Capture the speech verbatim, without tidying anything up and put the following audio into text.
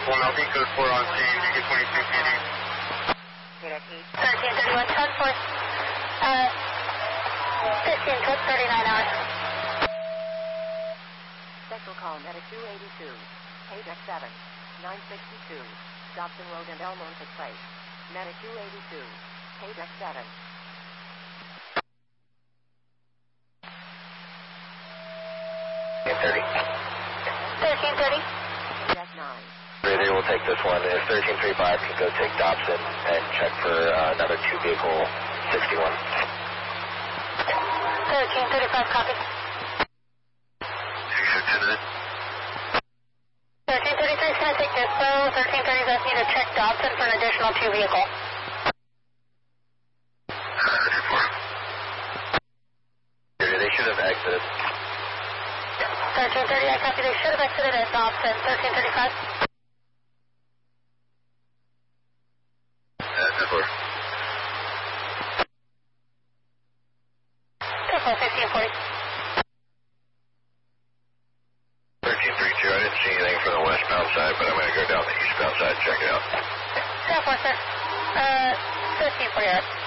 one L B, code four on scene, you get twenty-two P D. thirteen thirty-one, ten four, uh, fifteen thirty-nine hours. Special call Meta two eighty-two, Page X seven, nine sixty-two, Dobson Road and El Monte Place. Meta two eighty-two, Page X seven. thirty. thirteen thirty. F nine. They will take this one. If thirteen thirty-five can go take Dobson and check for uh, another two vehicle sixty-one. thirteen thirty-five, copy. thirteen thirty-three is going to take this, so thirteen thirty is asking you to check Dobson for an additional two vehicle. They should have exited. thirteen thirty, I copy. They should have exited at Dobson. thirteen thirty-five. fifteen forty. thirteen thirty-two, I didn't see anything from the westbound side, but I'm going to go down the eastbound side and check it out. ten four, sir. Uh, fifteen forty.